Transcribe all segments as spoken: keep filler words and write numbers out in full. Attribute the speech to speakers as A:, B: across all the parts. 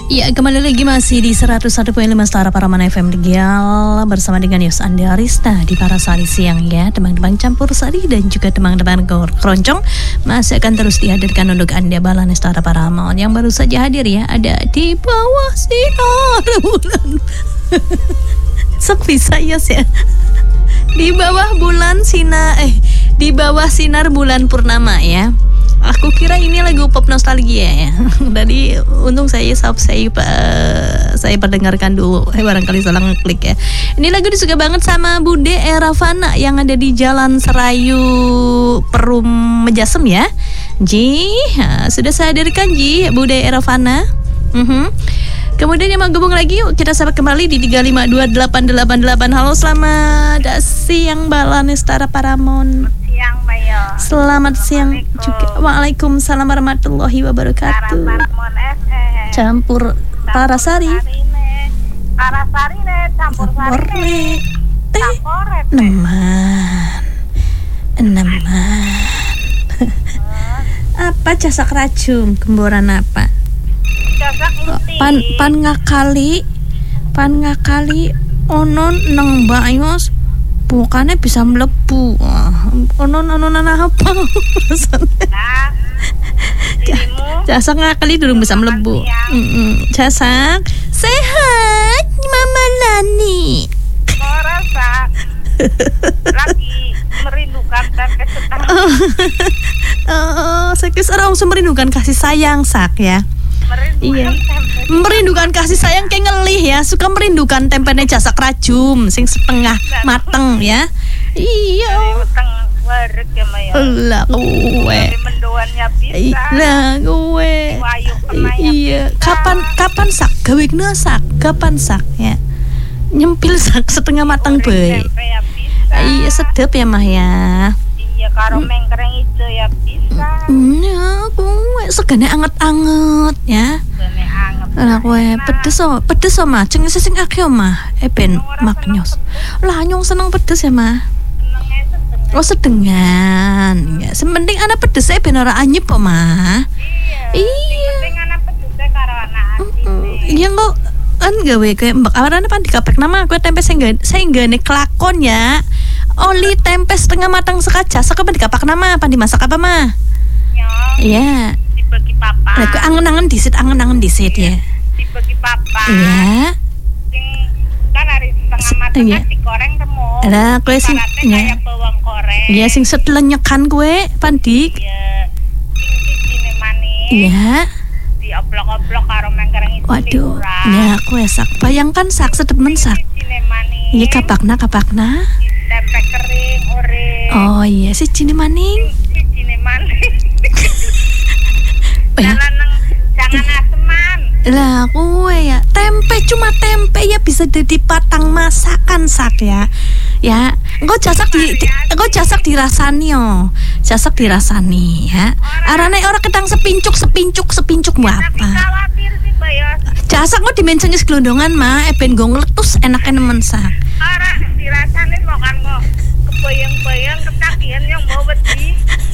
A: Ya, kembali lagi masih di seratus satu koma lima Setara Paramana F M Tegal bersama dengan Yos Andi Arista di Parasari Siang ya. Teman-teman campur sari dan juga teman-teman keroncong masih akan terus dihadirkan untuk Anda Balan Setara Paramount yang baru saja hadir ya. Ada di bawah sinar bulan. Sok bisa Yos ya. Di bawah bulan sinar eh di bawah sinar bulan purnama ya. Aku kira ini lagu pop nostalgia ya. Tadi untung saya sub saya uh, saya perdengarkan dulu. Eh barangkali salah ngeklik ya. Ini lagu disuka banget sama Bude Eravana yang ada di Jalan Serayu Perum Mejasem ya. Ji, nah, sudah saya hadirkan Ji Bude Eravana. Uh-huh. Kemudian yang mau gabung lagi yuk kita sapa kembali di tiga lima dua delapan delapan delapan. Halo, selamat siang Balan Setara Paramount.
B: Siang, Bayo.
A: Selamat siang juga. Waalaikumsalam warahmatullahi wabarakatuh. Campur Parasari.
B: Parasari ne campur sari.
A: Eh, neman. Neman. Apa casak racun? Gemboran apa?
B: Casak luti.
A: Pan pan ngakali. Pan ngakali onon nang bayos. Bukannya bisa melebu. Ono ono nana apa?
B: Nah,
A: Casak ngakali dulu bisa melebu. Mm-mm. Casak sehat, Mama Lani.
B: Korasa lagi merindukan dan kesetaraan.
A: Oh, oh, saya kira orang merindukan kasih sayang sak ya. Iya. Merindukan kasih sayang kayak ngelih ya. Suka merindukan tempenya casak racun sing setengah mateng ya. Iya.
B: Wareg ya Maya.
A: Lah gue.
B: Mendoannya bisa.
A: Lah gue. Iya. Kapan kapan sak gawekna sak? Kapan sak ya? Nyempil sak setengah matang bae. Iya sedep ya Mah ya.
B: Iya karo mengkereng itu ya bisa.
A: Iya, gue segane anget-anget ya.
B: Segane anget.
A: Lah kowe pedes oh, pedes oh mah, ceng sing akeh oh mah, e ben maknyos. Lah nyong seneng pedes ya mah. Oh sedengan. Ya, sementing ana pedes e ben ora anyep kok mah.
B: Iya. Iya. Sing ana pedes e karo anak asine.
A: Iya kok kan gawe kayak mbak awarane pan dikapek nama kowe tempe sing sing gane kelakon ya. Oli tempe setengah matang sekaca, sakapan dikapak nama, apa dimasak apa mah? Iya.
B: Dibagi papa.
A: Lah kok angen-angen disit, angen-angen disit ya.
B: Dibagi papa.
A: Iya.
B: Sing kan hari setengah matang
A: Iya.
B: digoreng remuk.
A: Lah kowe sing
B: ya bawang goreng.
A: Iya sing set lenyekan kowe pandik.
B: Iya. Sing sijine manis.
A: Iya.
B: Dioblok-oblok karo mengkereng itu.
A: Waduh. Ya kowe sak, bayangkan sak sedemen sak.
B: Sijine manis.
A: Iya kapakna kapakna.
B: Tempe kering ore.
A: Oh iya si cini maning.
B: Sijine manis.
A: Oh, ya.
B: Jangan jangan aseman.
A: Lah kowe ya tempe cuma tempe ya bisa jadi patang masakan sak ya. Ya, engko jasak di, di engko jasak dirasani yo. Jasak dirasani ya. Arane ora ketang sepincuk sepincuk sepincuk mu apa?
B: Khawatir sih Bayo.
A: Jasak kok dimensioni gelondongan mah e ben go ngletus enake nemen sak.
B: Ora dirasani kok kan kok kebayang-bayang ketagihan yang mau wedi.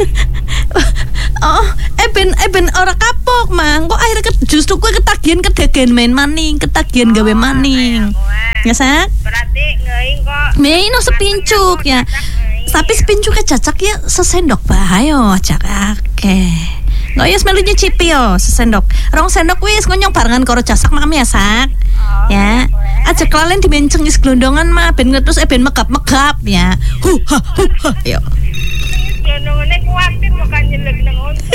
A: Oh, eh ben eh ben ora kapok mang. Kok akhirnya ke, justru kowe ketagihan kedagen main maning, ketagihan gawe maning. Ya sak?
B: Berarti ngeing kok.
A: Main no sepincuk ya. Tapi sepincuknya cacak ya sesendok bahayo cak akeh. Nggak ya melu nyicipi yo sesendok. Rong sendok wis ngonyong barengan karo casak mami ya sak. Ya. Aja kelalen dimencengis gelondongan mah ben ngetus eh ben megap-megap ya. Hu ha hu ha yo.
B: Gelondongane kuatir bukan nyelek nang untu.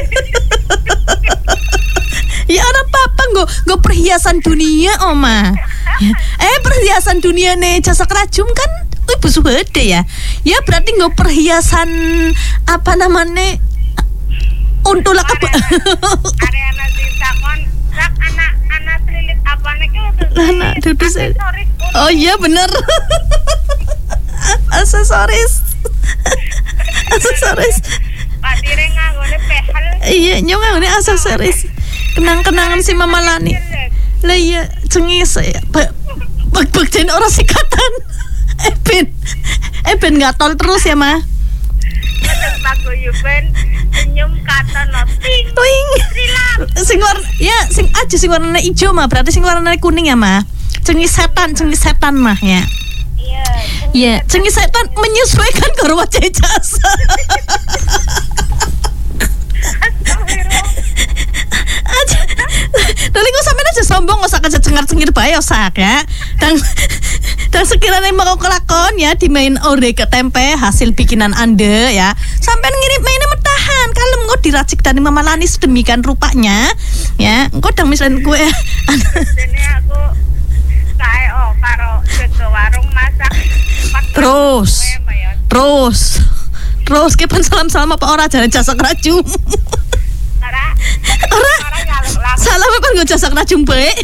A: Ya ora apa-apa nggo nggo perhiasan dunia oma. Ya. Eh perhiasan dunia nih casak racun kan ibu suhede ya. Ya berarti nggo perhiasan apa namanya untulak apa?
B: Are ana sing takon sak anak anak trilit apane ki
A: Anak dudus. Oh iya bener. Aksesoris. Aksesoris.
B: Patire nganggone pehel.
A: Iya nyong nganggone aksesoris. Kenang-kenangan si Mama Lani. Lah iya cengis ya. Bak-bak jen ora sikatan. Eben. Eben gatol terus ya, Ma.
B: Kadang paguyuban senyum kata noting.
A: Twing. Sing warna ya sing aja sing warna hijau mah berarti sing warna kuning ya mah. Cengis setan, cengis setan mah ya.
B: Iya.
A: Iya, cengis setan menyesuaikan karo wajah jasa. Aja. Dali kok sampean aja sombong kok sak aja cengar-cengir bae sak ya. Dan dan sekiranya mau kelakon ya dimain ore ke tempe hasil bikinan Anda ya. Sampean ngirim mainnya metahan kalem kok diracik dari Mama Lani sedemikian rupanya ya. Engko dang misalnya gue
B: Dene aku kae oh karo jaga warung masak.
A: terus terus terus kepan salam-salam apa ora jare jasa kerajum.
B: Ora.
A: Ora.
B: Ora nyaluk lah.
A: Salam apa nggo jasa kerajum bae.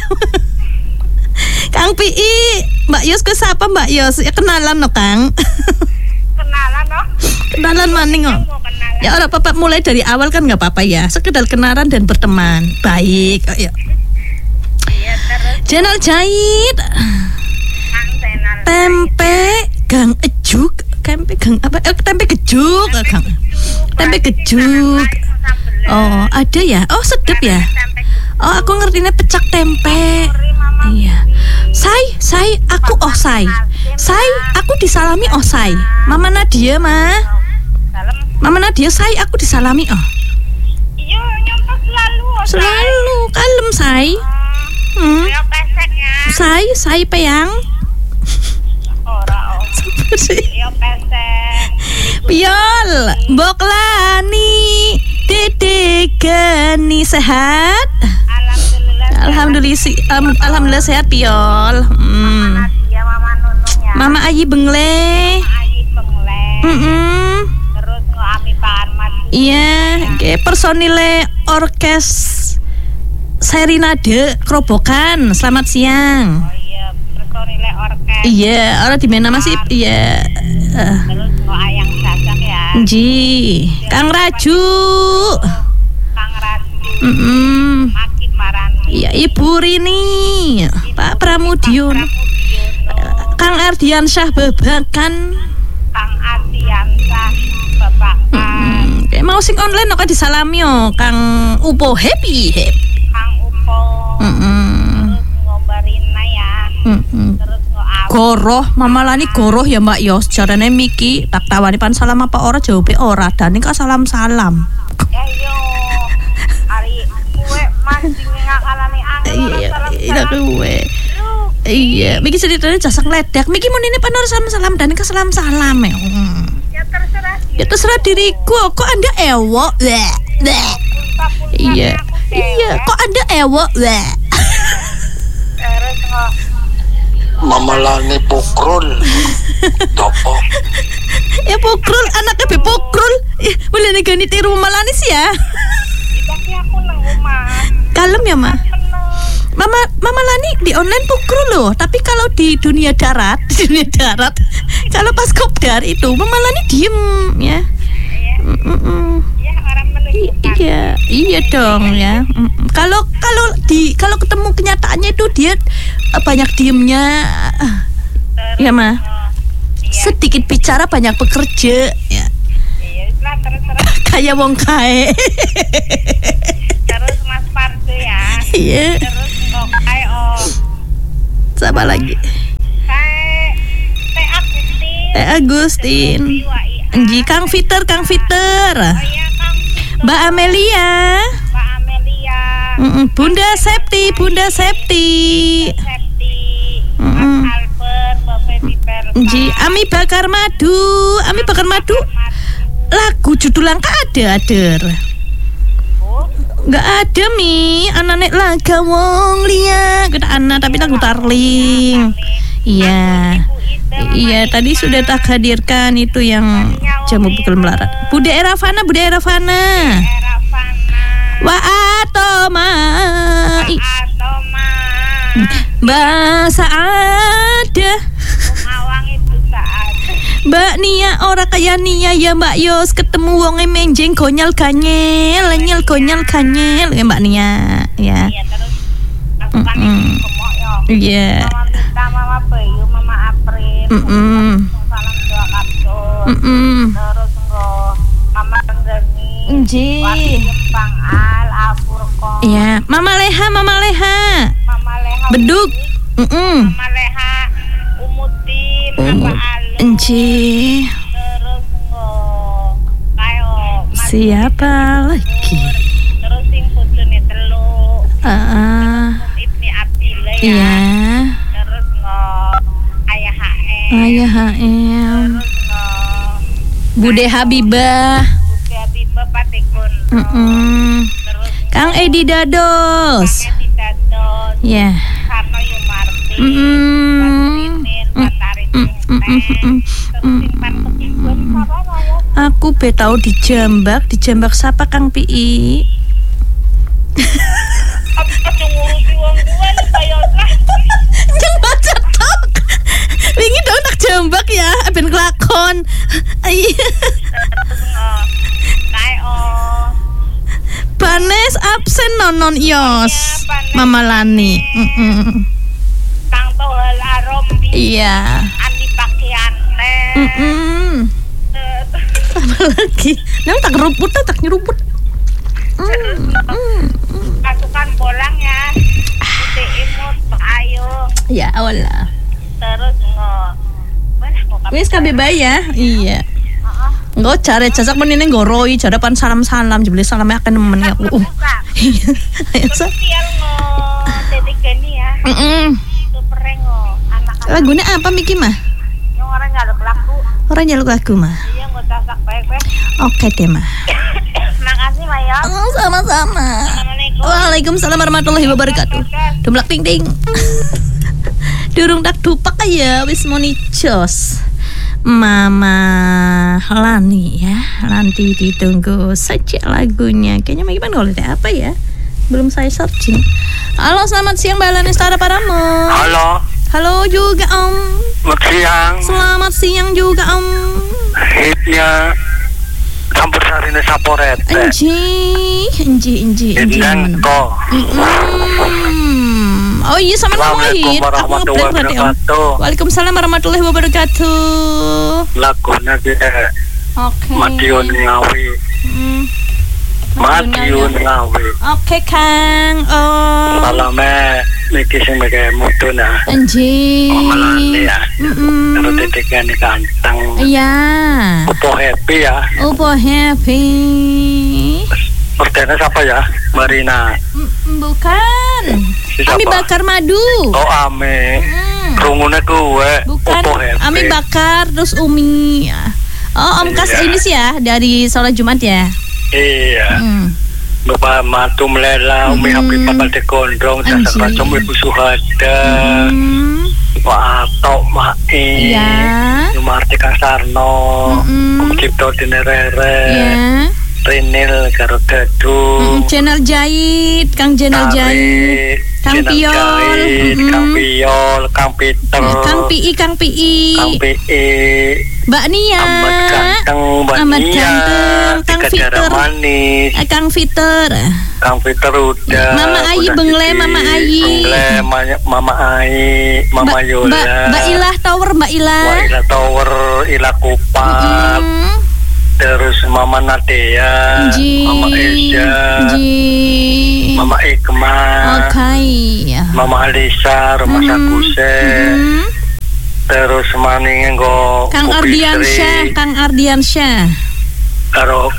A: Kang P I, Mbak Yos ke siapa Mbak Yos? Ya kenalan no Kang.
B: Kenalan no?
A: Kenalan maning oh. Ya ora apa-apa mulai dari awal kan nggak apa-apa ya. Sekedar kenalan dan berteman. Baik. Oh, ya.
B: Iya terus
A: Channel Jahit.
B: Kang Senal.
A: Tempe Gang Ejuk. Tempe Gang apa? Eh, tempe gejuk, eh, Kang. Tempe gejuk. Oh, ada ya? Oh, sedep ya. Oh, aku ngertinya pecak tempe. Iya. Say, say, aku oh say. Say, aku disalami oh say. Mama Nadia mah. Mama Nadia say, aku disalami oh.
B: Iya, nyontoh selalu. oh, Say.
A: Selalu kalem say. Hmm.
B: Ya peseknya.
A: Say, say peyang.
B: Ora oh. Ya pesek.
A: Piol, Mbok Lani, Dede Gani sehat?
B: Alhamdulillah.
A: Alhamdulillah, si, um, alhamdulillah sehat Piol. Hmm.
B: Nadia, Mama Nunung ya.
A: Mama Ayi Bengle.
B: Ayi Bengleng.
A: Mm-mm.
B: Terus ngami Pak Ahmad.
A: Iya, ke personile orkes Serinade Kerobokan. Selamat siang.
B: Oh iya, personile orkes.
A: Iya, orang di mana masih? Iya. Uh,
B: Terus ngo ayang sasak ya.
A: Ji, Kang Raju.
B: Kang Raju.
A: Mm-mm.
B: Maki Marani.
A: Iya, Ibu Rini, Pak Pramudiono,
B: Pramudiono.
A: Kang Ardiansyah Babakan.
B: Kang Ardiansyah Babakan.
A: Hmm, kayak mau sing online kok disalami yo, Kang Upo happy happy.
B: Kang Upo.
A: Mm-mm.
B: Terus ngombarina ya.
A: Mm-mm.
B: Terus ngo Awi.
A: Goroh, Mama Lani goroh ya Mbak Yos. Jarane Miki tak tawani pan salam apa ora jawabe ora. Dan ini kok salam-salam.
B: Ya yo. Ari kue mancing ngakalami angin.
A: Iya, iya kuwe. Iya, Miki ceritanya jasa ngledek. Miki mun ini pan ora salam-salam dan ke salam-salam ya. Hmm.
B: Ya terserah.
A: Ya terserah diriku. Kok Anda ewok? Bleh, bleh. Iya. Iya, kok Anda ewok? Bleh.
B: Terus ngo
C: Mama Lani Pokrol. Dopo.
A: Ya Pokrul, anaknya be Pokrul. Eh, boleh negani tiru Mama Lani sih ya.
B: Tapi aku nang rumah.
A: Kalem ya, Ma. Mama Mama Lani di online Pokrul loh, tapi kalau di dunia darat, di dunia darat, kalau pas kopdar itu Mama Lani diem ya. Mm-mm.
B: Ya orang
A: I-
B: menunjukkan.
A: iya, iya dong ya. Mm-mm. Kalau kalau di kalau ketemu kenyataannya itu dia eh, banyak diemnya.
B: Terus
A: Ya, Ma.
B: ngo, iya.
A: Sedikit bicara banyak bekerja ya.
B: Iya, lah terus-terus
A: Kayak wong kae.
B: terus Mas Pardo ya.
A: Iya.
B: Terus ngo kae oh
A: Siapa lagi?
B: kae Teh Agustin.
A: Eh Agustin.
B: Jiwa iya.
A: Nji Kang Fiter, Kang Fiter.
B: Oh iya Kang Vito,
A: Mbak Amelia.
B: Mbak Amelia.
A: Mm-mm. Bunda Septi, Bunda Septi.
B: Septi.
A: Mm-mm.
B: Mas Albert, Mbak Feby Persa.
A: Nji Ami Bakar Madu, Ami Bakar Madu. Lagu judul langka ada ader.
B: Oh,
A: Enggak ada Mi, anane laga wong liya. Kita anak tapi lagu Tarling. Iya. Iya, tadi sudah tak hadirkan itu yang jamu bekal melarat. Bude Eravana, Bude Eravana.
B: Era Fana.
A: Wa atoma. I-
B: Atoma.
A: Bahasa ada.
B: Ngawang itu saat.
A: Mbak Nia ora kaya Nia ya Mbak Yos, ketemu wonge menjeng gonyal ganyel, nyel gonyal ganyel ya Mbak Nia ya.
B: Iya terus aku kan
A: Mm-mm.
B: gemuk ya.
A: Iya.
B: Mama Mita, Mama Bayu, Mama April.
A: Mm-mm.
B: Salam doa kapsul.
A: Mm-mm.
B: Terus nggo Mama Renggani.
A: Enji.
B: Bang Al, Afurko.
A: Iya, Mama Leha, Mama Leha.
B: Mama Leha.
A: Beduk. Mm-mm.
B: Mama Leha, Umutin,
A: Umut.
B: Abah Alu.
A: Enji.
B: Terus ngo, kayo.
A: Siapa lagi?
B: Terus sing bojone telu.
A: Ah,
B: Ibni Abdillah ya.
A: iya.
B: Terus ngo, Ayah H M.
A: Ayah H M.
B: Terus ngo,
A: Bude Habibah.
B: Budi Habibah Patikun.
A: Mm-mm.
B: Terus
A: Kang Edi Dados.
B: Edi Dados.
A: Ya.
B: Karno Yumarti.
A: Mm-mm.
B: Basrinin, Batari Cinten. Terus simpan ketimbun siapa saya?
A: Aku be tau di Jambak, di Jambak siapa Kang P I?
B: Aku ngurusi wong gue lu bayarlah.
A: Yang baca tok. Wingi dong tak Jambak ya, ben kelakon. Iya.
B: Terus ngo, kayak oh.
A: Banes absen nonon Yos.
B: Iya, Banes.
A: Mama Lani. Mm-mm.
B: Kang Tohel Arombi.
A: Iya.
B: Andi pakaian teh.
A: Mm-mm. Apa lagi? Nang tak ngeruput, tak nyeruput. Mm, mm.
B: Pasukan bolang ya. Ide imut ayo.
A: Ya awal lah.
B: Terus ngo. Walah kok kamu.
A: Wis kabeh bae ya. Iya.
B: Heeh.
A: Engko jare jajak menene goroi, jare pan salam-salam jebule salame akan nemen ya. Uh. Iya. Ayo sa.
B: Sosial ngo detik gini ya.
A: Heeh.
B: Super ngo anak-anak.
A: Lagune apa Miki mah?
B: Yang orang ngaluk laku.
A: Ora nyaluk lagu mah.
B: Iya nggak tasak baik-baik.
A: Oke deh mah.
B: Makasih Maya.
A: Oh, sama-sama.
B: Assalamualaikum.
A: Waalaikumsalam warahmatullahi wabarakatuh. Dumlak ting ting. Durung tak dupak ya wis muni jos. Mama Lani ya. Nanti ditunggu saja lagunya. Kayaknya gimana kalau ada apa ya? Belum saya searching. Halo, selamat siang Mbak Lani Stara Paramo.
C: Halo,
A: Halo juga Om.
C: selamat siang.
A: Selamat siang juga Om.
C: Hitnya campur sari saporete.
A: Enji, enji, enji, enji.
C: Dan ko.
A: Hmm. Oh iya sama nama
C: Assalamualaikum
A: Wahid. Aku
C: warahmatullahi
A: ngeblend berarti Om.
C: wabarakatuh.
A: Waalaikumsalam warahmatullahi wabarakatuh.
C: Lagunya dia
A: Oke.
C: Madiun Ngawi.
A: Hmm.
C: Madiun Ngawi.
A: Oke Kang. Oh.
C: Salame niki sing meke mutuna.
A: Enji.
C: Malane ya.
A: Mm-mm.
C: Terus detiknya nih ganteng.
A: Iya.
C: Opo happy ya.
A: Opo happy.
C: Ordernya siapa ya? Marina.
A: Mm, Bukan.
C: Siapa?
A: Ami bakar madu.
C: Oh ame.
A: Hmm.
C: Rungune gue.
A: Bukan.
C: Opo happy.
A: Ami bakar terus Umi. Oh Om Kas
C: Iya.
A: ini sih ya dari sholat Jumat ya.
C: Iya.
A: Hmm.
C: Bapak matu melela, umi
A: Hmm.
C: habis papa de gondrong,
A: Anjing.
C: jasa keracom ibu suhada,
A: Hmm.
C: Pak Atok, Mak E,
A: Iya.
C: Yumarti Kang Sarno,
A: Mm-mm.
C: Om Cipto Dinerere,
A: Ya.
C: Rinil Karo Dadu,
A: Mm, Channel Jahit, Kang Channel Jahit, Kang
C: Jenal
A: Piol,
C: Jahit,
A: Mm-mm.
C: Kang Piol, Kang Peter,
A: Kang P I, Kang P I,
C: Kang P E,
A: Mbak Nia,
C: Ahmad Ganteng, Mbak
A: Ahmad
C: Nia,
A: Ganteng, Kang
C: Tika Dara
A: Fitur,
C: Manis,
A: eh, Kang Fitur,
C: Kang Peter udah,
A: Mama Ayi,
C: udah
A: Bengle,
C: Siti,
A: Mama Ayi.
C: Bengle, Ma- Mama Ayi, Mama
A: Mbak,
C: Yola,
A: Mbak, Mbak Ilah Tower, Mbak Ilah,
C: Mbak Ila Tower, Ila Kupat,
A: Mm,
C: terus Mama Nadia,
A: Ji,
C: Mama Esya,
A: Ji,
C: Mama Ikmal,
A: Oke,
C: Mama Alisa, Rumah
A: Mm,
C: Sakuse,
A: mm.
C: terus maning nggo
A: Kang
C: Kopi
A: Ardiansyah,
C: Sri,
A: Kang Ardiansyah.
C: karo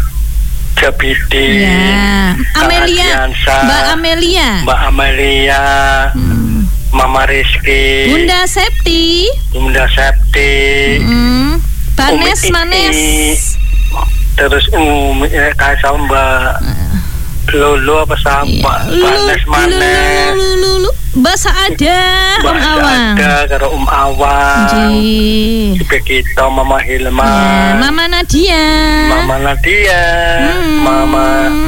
C: Jabidi,
A: Ya,
C: Kang
A: Amelia,
C: Ardiansyah,
A: Mbak Amelia,
C: Mbak Amelia,
A: Hmm.
C: Mama Rizky,
A: Bunda Septi,
C: Bunda Septi,
A: hmm. Banes
C: Umi
A: Manes,
C: Iti, terus Umi eh, Kaisal Mbak Lulu apa sama Banes Manes,
A: lulu, lulu, Mbak Saada, Om
C: Mbak
A: Awang,
C: Sada karo Om Awang,
A: Ji,
C: Begitu Mama Hilma,
A: ya, Mama Nadia,
C: Mama Nadia,
A: Hmm.
C: Mama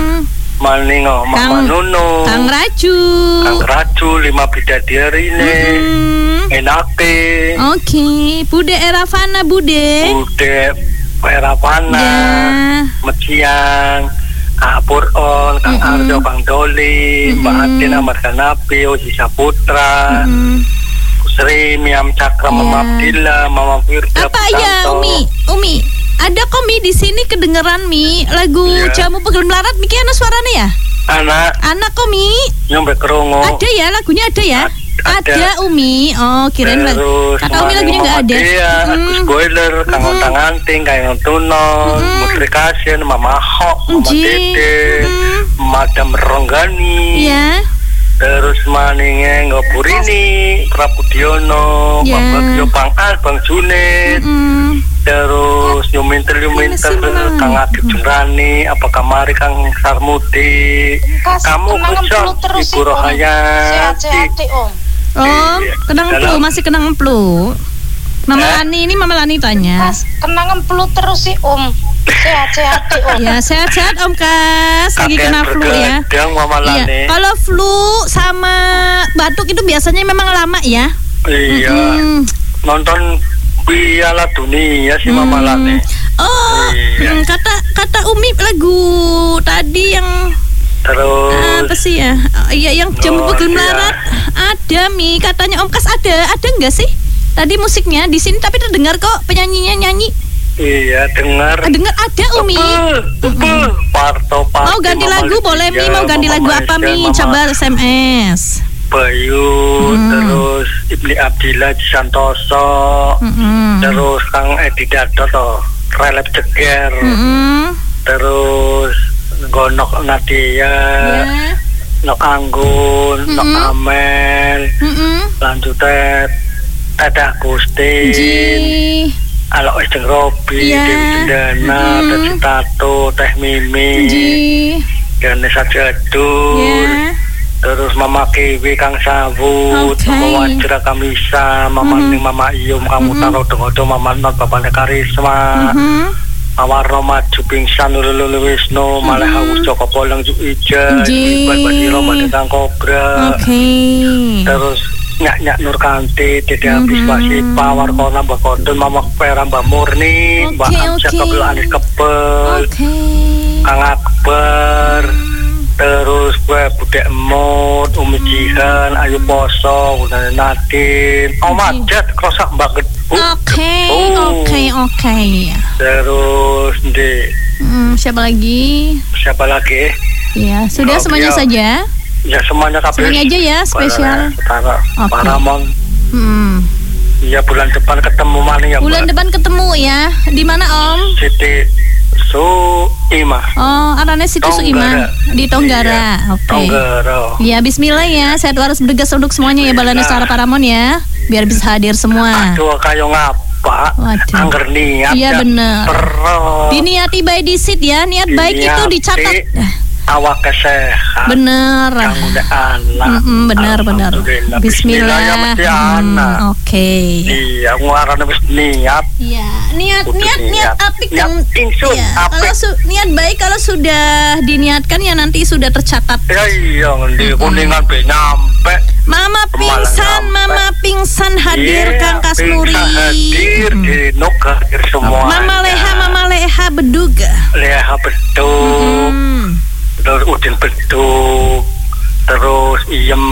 C: Maningo, Mama
A: Kang-
C: Nunu,
A: Kang Raju,
C: Kang Raju, lima bidadari ini,
A: Hmm.
C: Enake,
A: Oke, Bude Eravana, Bude,
C: Bude Perapana,
A: ya,
C: Meciang, Kak Pur'on, Kang
A: Mm-mm.
C: Arjo, Kang Doli, Mbak
A: Mm-mm.
C: Atin, Amar Kanapi, Oji Saputra,
A: hmm.
C: Sri, Miam Cakra,
A: Iya.
C: Mama Abdillah, Mama Firda,
A: Apa ya
C: Pusanto,
A: Umi, Umi, Ada kok Mi di sini kedengeran Mi lagu
C: Iya.
A: Jamu Pegel Melarat. Mi ana suaranya ya?
C: Anak
A: Anak kok Mi.
C: nyampe krungu.
A: Ada ya lagunya ada ya?
C: Ada.
A: Ada Umi. Oh, kirain lag-
C: Terus
A: kata Umi lagunya nggak ada.
C: Iya,
A: Hmm.
C: Agus Boiler, Kang Ontang Anting, Kang Tunon, Putri Kasien, Mama Hok, Mama
A: Ji.
C: Dede,
A: Hmm.
C: Madam Ronggani.
A: Iya.
C: Terus maninge Ngopurini, Prabudiono,
A: Ya.
C: Bang Bagio, Bang Al, Bang Junid.
A: Mm.
C: Terus Yuminter Yuminter,
A: Masih menang.
C: Kang Adib Jumrani, apa kamari Kang Sarmudi. Kamu kusok Ibu Rohayati.
B: Sehat-sehat Om.
A: Oh,
C: Iya.
A: kenang flu,
C: Dalam-
A: masih kenang flu. Mama
C: Eh?
A: Lani ini Mama Lani tanya.
B: Kas kenangan flu terus sih Om. Sehat-sehat Om.
A: Ya, sehat-sehat Om Kas. Lagi
C: Kakek
A: kena flu ya.
C: bergadang, Mama
A: Iya,
C: Lani.
A: kalau flu sama batuk itu biasanya memang lama ya.
C: Iya.
A: Mm.
C: Nonton Piala Dunia si Mama
A: Hmm.
C: Lani.
A: Oh,
C: Iya.
A: mm, kata kata Umi lagu tadi yang
C: Terus
A: apa sih ya? Oh, iya, yang Jamu
C: Oh,
A: Pegel
C: iya.
A: Melarat. Ada Mi, katanya Om Kas ada, ada nggak sih? Tadi musiknya di sini tapi terdengar kok penyanyinya nyanyi.
C: iya dengar.
A: Ah, dengar ada Umi.
C: Tebel, tebel. Parto Parti,
A: Mau ganti
C: Mama
A: lagu boleh Mi,
C: Lydia,
A: mau ganti
C: Mama
A: lagu apa
C: Maisha,
A: Mi?
C: Mama
A: Coba S M S.
C: Bayu,
A: Hmm.
C: terus Ibni Abdillah di Santoso,
A: Mm-mm.
C: terus Kang Edi Dato toh, Relep Ceger,
A: Mm-mm.
C: terus Gonok Nadia,
A: Ya.
C: Nok Anggun, Nok
A: Mm-mm.
C: Amel,
A: Mm-mm.
C: lanjutnya Tete Agustin,
A: Ji.
C: Alok Ejeng Robi,
A: Iya.
C: Dewi Cendana,
A: Mm-mm.
C: Teh Citato, Teh Mimi,
A: Ji.
C: Ganesha Jadul,
A: Ya.
C: terus Mama Kiwi, Kang Sawut,
A: Oke.
C: Mama Wajra Kamisa, Mama
A: Mhm.
C: Ning, Mama Iyum, Kamu
A: Mhm.
C: Taro Dengodo, Mama Not, Bapaknya Karisma,
A: Mhm.
C: Awarno Maju Pingsan, Lulu Wisnu, Maleha Wus Joko Poleng, Juk Ija,
A: Ji.
C: Iban Badiro, Madetang Kobra,
A: Oke.
C: terus Nyak-Nyak Nurkanti, Dede Habis,
A: Mhm.
C: Mbak Sipa, Warkona, Mbak Kondun, Mama Pera, Mbak Murni, Mbak
A: Oke,
C: Amsyah,
A: oke.
C: Kebel Anis Kebel,
A: Oke.
C: Kang Akbar, terus gue Budek Emut, Umi Jihan, Ayu Poso, Gunane Nadine, Om Ajat, Krosak Mbak Gebu,
A: Oke,
C: Oh.
A: oke, oke.
C: terus di
A: Hmm, siapa lagi?
C: siapa lagi?
A: Ya, sudah
C: Oke,
A: semuanya
C: ya.
A: saja.
C: Ya semuanya kabeh.
A: Semuanya aja ya, spesial.
C: Setara,
A: Oke.
C: Paramon.
A: Hmm.
C: Iya bulan depan ketemu mana ya
A: Bulan
C: Mbak?
A: depan ketemu ya. Di mana Om?
C: Siti Suima.
A: Oh, arane situ Suima di Tonggara.
C: Iya,
A: Oke.
C: Tonggara.
A: Ya, bismillah ya. Saya waras bergegas untuk semuanya ya Balana Suara Paramon ya. Biar bisa hadir semua.
C: Aduh kayo ngapa?
A: Waduh.
C: Angger niat.
A: Iya,
C: ya.
A: bener.
C: Perro.
A: Diniati by disit ya. Niat baik itu
C: Diniati.
A: dicatat.
C: Awak sehat.
A: Bener.
C: Kang udah anak.
A: Mm-mm, benar benar.
C: Alhamdulillah.
A: Bismillah.
C: ya mesti
A: Hmm,
C: anak.
A: Oke.
C: Iya, ngarane wis niat.
A: Iya, niat
C: Kudu
A: niat niat
C: niat.
A: apik
C: Niat
A: kan.
C: insun,
A: Iya,
C: apik.
A: kalau su- niat baik kalau sudah diniatkan ya nanti sudah tercatat.
C: Ya iya ngendi kuningan be nyampe.
A: Mama pingsan,
C: nyampe.
A: Mama pingsan hadir
C: Iya,
A: Kang Kasnuri.
C: bisa hadir
A: Hmm.
C: di Nuga hadir semua.
A: Mama Leha, Mama Leha Beduga.
C: Leha beduk,
A: Hmm.
C: terus Udin beduk, terus Iem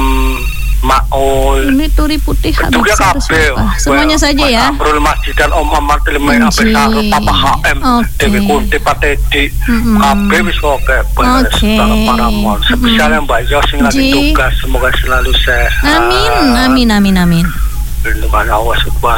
C: Maul.
A: Ini turi putih
C: Beduk
A: habis
C: ya
A: harus
C: kabeh.
A: apa? Semuanya saja ya.
C: Amrul Masjid dan Om Amat Ilmu
A: Anjing.
C: Abe Saru Papa H M
A: Oke.
C: Dewi Kunti Patedi.
A: Mm-mm.
C: Kabeh wis kok beres
A: Oke.
C: para Paramon. Spesialnya Mbak Yos yang lagi
A: Ji.
C: tugas semoga selalu sehat.
A: Amin, amin, amin, amin.
C: Lindungan Allah subhanahu